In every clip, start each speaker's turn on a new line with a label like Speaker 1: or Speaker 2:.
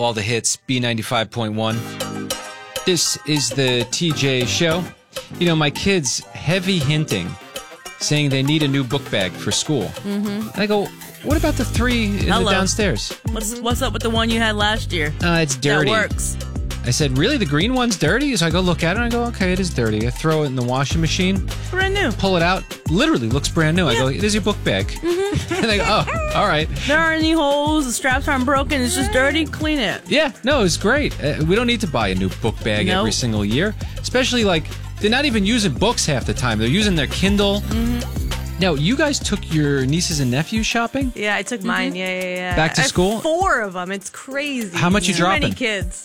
Speaker 1: all the hits, B95.1. This is the TJ Show. You know, my kids heavy hinting, saying they need a new book bag for school. Mm-hmm. I go, what about the 3 in the downstairs?
Speaker 2: What's up with the one you had last year?
Speaker 1: It's dirty.
Speaker 2: That works.
Speaker 1: I said, really? The green one's dirty? So I go look at it and I go, okay, it is dirty. I throw it in the washing machine.
Speaker 2: Brand new.
Speaker 1: Pull it out. Literally looks brand new. I go, it is your book bag. Mm-hmm. And they go, oh, all right.
Speaker 2: There aren't any holes. The straps aren't broken. It's just dirty. Clean it.
Speaker 1: Yeah, no, it's great. We don't need to buy a new book bag every single year. Especially like, they're not even using books half the time. They're using their Kindle. Mm-hmm. Now, you guys took your nieces and nephews shopping?
Speaker 3: Yeah, I took mine. Yeah.
Speaker 1: Back to school?
Speaker 3: 4 of them. It's crazy.
Speaker 1: How much you dropping?
Speaker 3: Too many kids.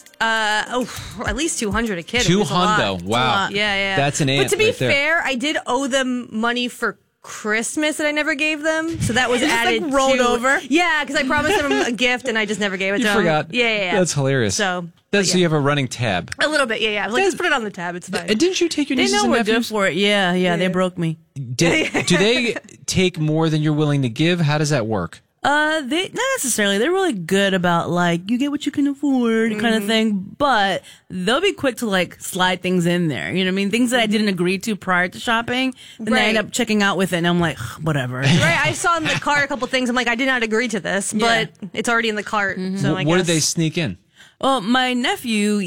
Speaker 3: At least 200 a kid.
Speaker 1: 200. Wow.
Speaker 3: Yeah.
Speaker 1: That's an ant.
Speaker 3: But to be
Speaker 1: right there.
Speaker 3: fair, I did owe them money for Christmas that I never gave them, so that was added.
Speaker 2: Like rolled over.
Speaker 3: Yeah, because I promised them a gift and I just never gave it to them.
Speaker 1: You forgot.
Speaker 3: Yeah.
Speaker 1: That's hilarious.
Speaker 3: So
Speaker 1: you have a running tab.
Speaker 3: A little bit. Yeah. I was like, just put it on the tab. It's fine.
Speaker 1: And didn't you take your nieces and
Speaker 2: we're
Speaker 1: nephews?
Speaker 2: good for it. Yeah. They broke me.
Speaker 1: Do they take more than you're willing to give? How does that work?
Speaker 2: They not necessarily. They're really good about like you get what you can afford kind of thing, but they'll be quick to like slide things in there. You know what I mean? Things that I didn't agree to prior to shopping, and I end up checking out with it, and I'm like, whatever.
Speaker 3: Right? I saw in the cart a couple things. I'm like, I did not agree to this, but it's already in the cart. So
Speaker 1: What did they sneak in?
Speaker 2: Well, my nephew,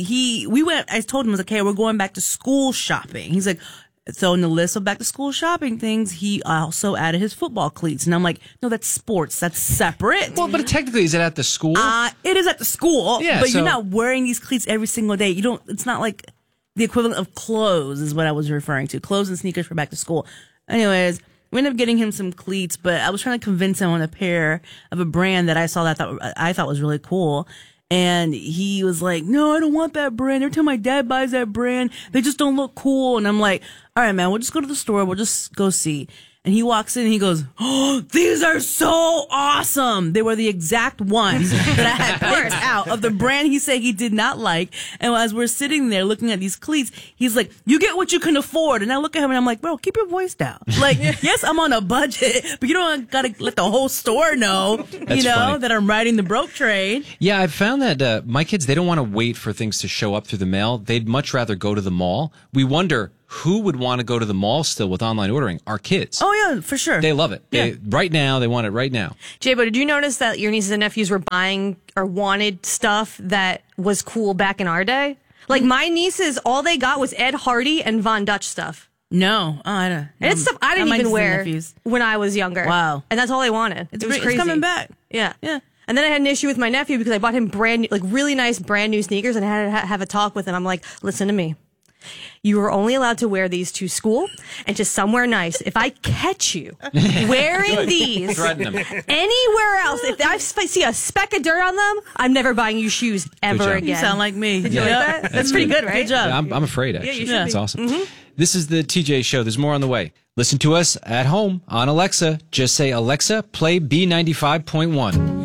Speaker 2: I told him, I was like, hey, we're going back to school shopping. He's like, so in the list of back to school shopping things, he also added his football cleats. And I'm like, no, that's sports. That's separate.
Speaker 1: Well, but technically, is it at the school?
Speaker 2: It is at the school, but
Speaker 1: so
Speaker 2: you're not wearing these cleats every single day. It's not like the equivalent of clothes is what I was referring to. Clothes and sneakers for back to school. Anyways, we ended up getting him some cleats, but I was trying to convince him on a pair of a brand that I saw that I thought was really cool. And he was like, no, I don't want that brand. Every time my dad buys that brand, they just don't look cool. And I'm like, all right, man, we'll just go to the store. We'll just go see. And he walks in and he goes, oh, these are so awesome. They were the exact ones that I had picked out of the brand he said he did not like. And as we're sitting there looking at these cleats, he's like, you get what you can afford. And I look at him and I'm like, bro, keep your voice down. Like, yes, I'm on a budget, but you don't got to let the whole store know, that I'm riding the broke trade.
Speaker 1: Yeah, I've found that my kids, they don't want to wait for things to show up through the mail. They'd much rather go to the mall. We wonder who would want to go to the mall still with online ordering? Our kids.
Speaker 2: Oh, yeah, for sure.
Speaker 1: They love it.
Speaker 2: Yeah.
Speaker 1: Right now, they want it right now.
Speaker 3: Jaybo, did you notice that your nieces and nephews were buying or wanted stuff that was cool back in our day? Like my nieces, all they got was Ed Hardy and Von Dutch stuff.
Speaker 2: No, I don't.
Speaker 3: And it's stuff I didn't even wear when I was younger.
Speaker 2: Wow.
Speaker 3: And that's all they wanted. It was crazy.
Speaker 2: It's coming back.
Speaker 3: Yeah. And then I had an issue with my nephew because I bought him really nice brand new sneakers, and I had to have a talk with him. I'm like, listen to me. You are only allowed to wear these to school and to somewhere nice. If I catch you wearing these anywhere else, if I see a speck of dirt on them, I'm never buying you shoes ever again.
Speaker 2: You sound like me.
Speaker 3: Did you like that? That's pretty good, right?
Speaker 2: Good job.
Speaker 1: Yeah, I'm afraid, actually.
Speaker 3: Yeah, you should
Speaker 1: That's
Speaker 3: be.
Speaker 1: awesome.
Speaker 3: Mm-hmm.
Speaker 1: This is the TJ Show. There's more on the way. Listen to us at home on Alexa. Just say, Alexa, play B95.1.